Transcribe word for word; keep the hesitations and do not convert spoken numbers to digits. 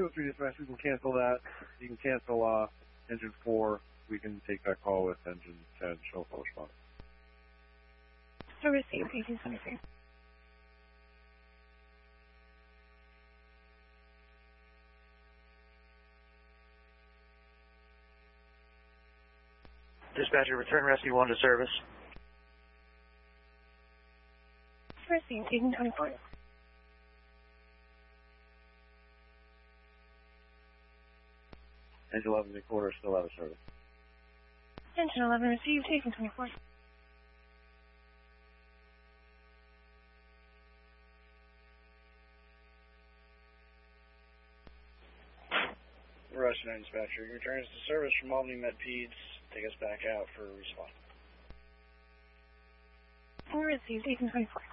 two oh three dispatch, we can cancel that. You can cancel uh, engine four. We can take that call with engine ten. Show full response. So received, eighteen twenty-three. Dispatcher, return rescue one to service. Received, eighteen twenty-four. Engine eleven and quarter still out of service. Engine eleven received, eighteen twenty-four. Rush nine dispatcher, returns to service from Albany Med Peds. Take us back out for response. Received, eighteen twenty-four.